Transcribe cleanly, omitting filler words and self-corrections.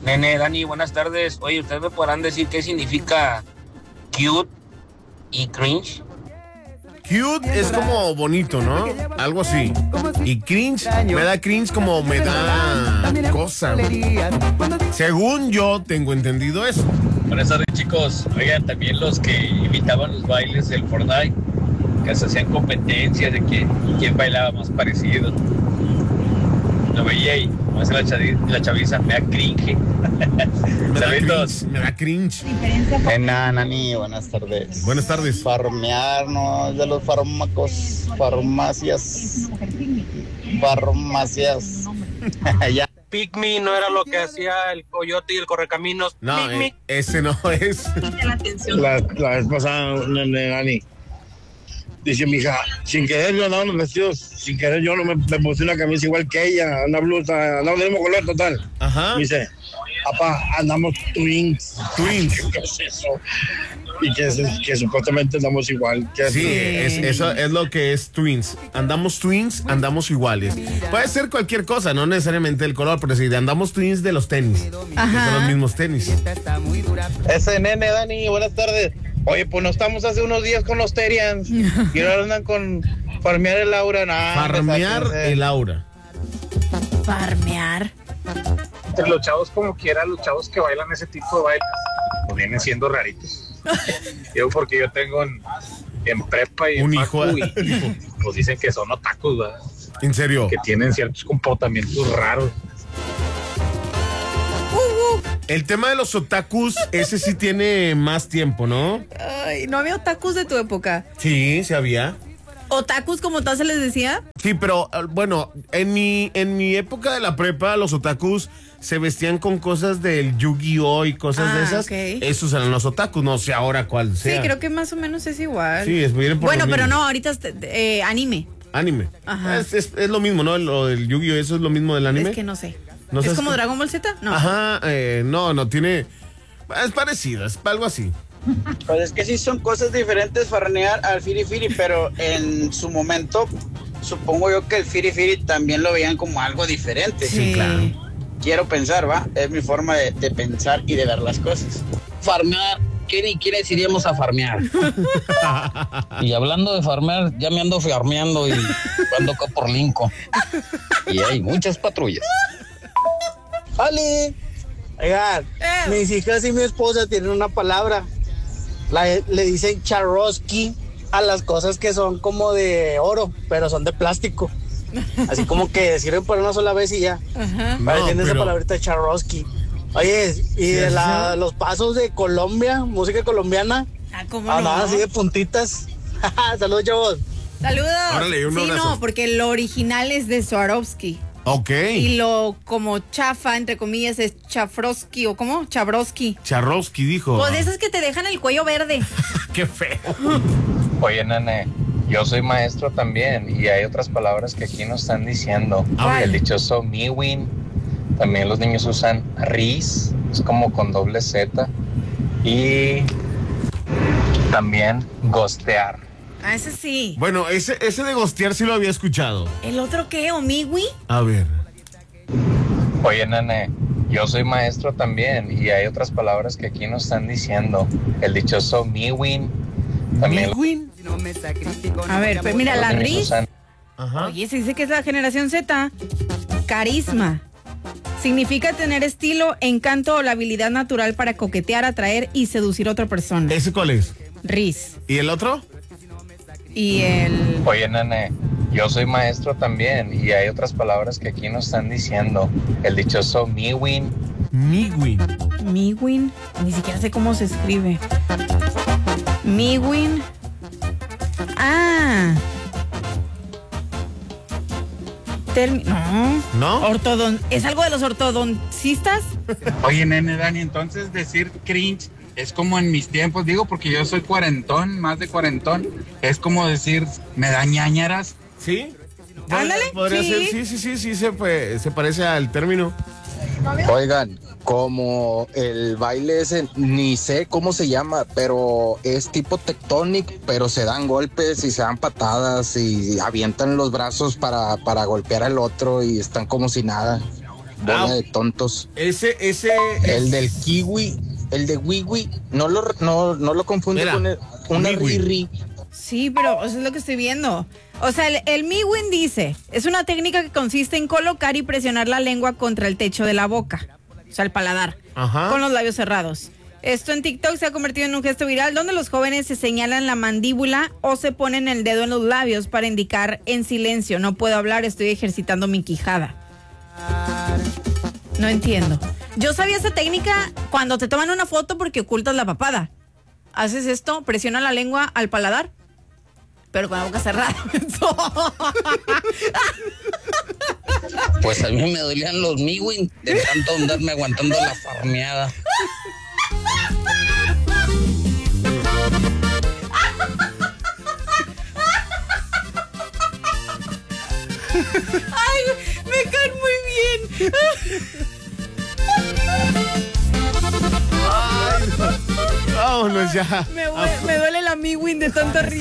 Nene, Dani, buenas tardes. Oye, ¿ustedes me podrán decir qué significa cute y cringe? Cute es como bonito, ¿no? Algo así. Y cringe, me da cringe como me da cosa. Según yo tengo entendido eso. Buenas tardes, chicos. Oigan, también los que imitaban los bailes del Fortnite, que se hacían competencias de quién bailaba más parecido. Lo veía y como hace la chaviza, me da cringe. Saludos. Me da cringe. Nani, buenas tardes. Buenas tardes. Farmearnos de los fármacos, farmacias. Ya. Pick Me no era lo que hacía el coyote y el correcaminos. No, Pick Me. ese no es. La vez pasada, Nani, dice mi hija, sin querer yo andaba en los vestidos, sin querer yo no me puse una camisa igual que ella, una blusa, andamos del mismo color total. Ajá. Me dice, papá, andamos twins. Twins. ¿Qué es eso? Y que supuestamente andamos igual. Sí, eso es lo que es twins. Andamos twins, andamos iguales. Puede ser cualquier cosa, no necesariamente el color, pero si andamos twins de los tenis. Ajá. Que son los mismos tenis. Ese nene, Dani, buenas tardes. Oye, pues no estamos hace unos días con los Terians. Y ahora andan con farmear el aura. Farmear el aura. Farmear. Entre los chavos como quiera, los chavos que bailan ese tipo de bailes, pues vienen siendo raritos. Yo porque yo tengo en prepa y un en hijo. facu y pues dicen que son otakus, ¿verdad? ¿En serio? Que tienen ciertos comportamientos raros. El tema de los otakus, ese sí tiene más tiempo, ¿no? Ay, ¿no había otakus de tu época? Sí, sí había. ¿Otakus como tal se les decía? Sí, pero bueno, en mi época de la prepa, los otakus se vestían con cosas del Yu-Gi-Oh y cosas de esas. Okay. Esos eran los otakus, no sé ahora cuál sea. Sí, creo que más o menos es igual. Sí, vienen por bueno, los pero mismos. no, ahorita anime. Anime. Ajá. Es lo mismo, ¿no? Lo del Yu-Gi-Oh, eso es lo mismo del anime. Es que no sé. ¿No ¿Es sabes como qué? Dragon Ball Z? No. Ajá, no, tiene... Es parecido, es algo así. Pues es que sí son cosas diferentes farnear al firifiri, pero en su momento supongo yo que el firifiri también lo veían como algo diferente. Sí, claro. Quiero pensar, ¿va? Es mi forma de pensar y de ver las cosas. Farmear, ¿quiénes iríamos a farmear? Y hablando de farmear, ya me ando farmeando y ando acá por Lincoln. Y hay muchas patrullas. ¡Ali! Oigan, mis hijas y mi esposa tienen una palabra. Le dicen charrosky a las cosas que son como de oro, pero son de plástico. Así como que sirven por una sola vez y ya. Ajá. Para No, esa pero- palabrita charrosky. Oye, y de los pasos de Colombia, música colombiana, ¿Cómo andaban no? así de puntitas. Saludos, chavos. Saludos. Órale, un sí, abrazo. no, porque lo original es de Swarovski. Ok. Y lo como chafa, entre comillas, es Chafrosky o ¿cómo? Chabrosky. Charrosky dijo. Pues de esas que te dejan el cuello verde. Qué feo. Oye, nene, yo soy maestro también y hay otras palabras que aquí nos están diciendo. A ver. El dichoso miwin. También los niños usan ris, es como con doble Z. Y también gostear. Ah, ese sí. Bueno, ese de gostear sí lo había escuchado. ¿El otro qué? ¿Omiwi? A ver. Oye, nene, yo soy maestro también y hay otras palabras que aquí nos están diciendo. El dichoso miwin. También ¿Miwin? A ver, pues mira, los la niños RIS. usan. Ajá. Oye, se dice que es la generación Z. Carisma. Significa tener estilo, encanto o la habilidad natural para coquetear, atraer y seducir a otra persona. ¿Ese cuál es? RIS. ¿Y el otro? Y el... Oye, nene, yo soy maestro también y hay otras palabras que aquí nos están diciendo. El dichoso miwin. Miwin. Miwin. Ni siquiera sé cómo se escribe. Miwin. Ah. ¿No? ¿Es algo de los ortodoncistas? Oye, nene, Dani, entonces decir cringe es como en mis tiempos, digo, porque yo soy cuarentón, más de cuarentón, es como decir, me da ñañaras. ¿Sí? Ándale, Podría sí. ser, sí, se parece al término. Oigan, como el baile ese, ni sé cómo se llama, pero es tipo tectonic, pero se dan golpes y se dan patadas y avientan los brazos para golpear al otro y están como si nada. Bola de tontos. Ese. El del kiwi, el de wiwi, no lo confunde Mira, con una wiwi. riri. Sí, pero eso es lo que estoy viendo. O sea, el MeWin dice, es una técnica que consiste en colocar y presionar la lengua contra el techo de la boca, o sea, el paladar, Ajá. con los labios cerrados. Esto en TikTok se ha convertido en un gesto viral donde los jóvenes se señalan la mandíbula o se ponen el dedo en los labios para indicar en silencio, no puedo hablar, estoy ejercitando mi quijada. No entiendo. Yo sabía esa técnica cuando te toman una foto porque ocultas la papada. Haces esto, presiona la lengua al paladar, pero con la boca cerrada. Pues a mí me dolían los miwin de tanto andarme aguantando la farmeada. Ay, me caen muy bien. Vámonos ya. Me duele la MeWin de tanta risa.